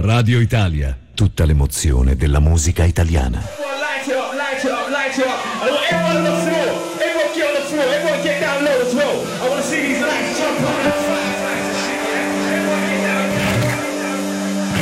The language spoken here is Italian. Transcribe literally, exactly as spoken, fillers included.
Radio Italia, tutta l'emozione della musica italiana. Light it up, light it up, light it up. I want everyone to look through.